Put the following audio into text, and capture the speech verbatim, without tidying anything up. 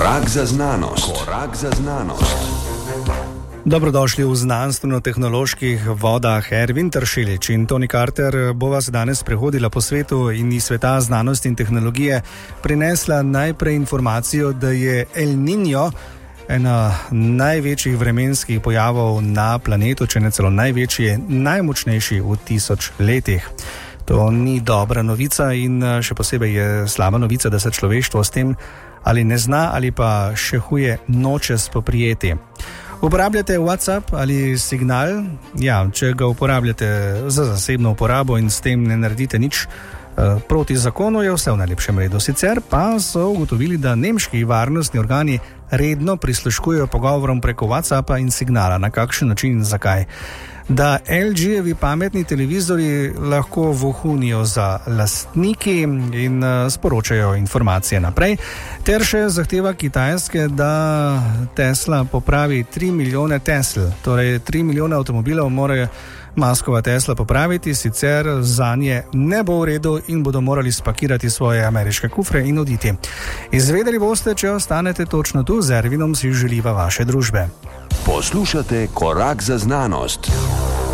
Korak za znanost. Korak za znanost. Dobrodošli v znanstveno-tehnoloških vodah. Ervin Tršilič in Toni Carter bo vas danes prehodila po svetu in iz sveta znanosti in tehnologije prinesla najprej informacijo, da je El Niño ena največjih vremenskih pojavov na planetu, če ne celo največji, najmočnejši v tisoč letih. To ni dobra novica in še posebej je slaba novica, da se človeštvo s tem ali ne zna ali pa še huje noče spoprijeti. Uporabljate WhatsApp ali Signal? Ja, če ga uporabljate za zasebno uporabo in s tem ne naredite nič eh, proti zakonu, je vse v najlepšem redu. Sicer pa so ugotovili, da nemški varnostni organi redno prisluškujejo pogovorom preko WhatsAppa in Signala. Na kakšen način in zakaj? Da L G-jevi pametni televizori lahko vohunijo za lastniki in uh, sporočajo informacije naprej, ter še zahteva Kitajske, da Tesla popravi tri milijone Tesl, torej tri milijone avtomobilov morajo Muskova Tesla popraviti, sicer zanje ne bo v redu in bodo morali spakirati svoje ameriške kufre in oditi. Izvedeli boste, če ostanete točno tu, z Ervinom si želiva vaše družbe. Poslušate Korak za znanost.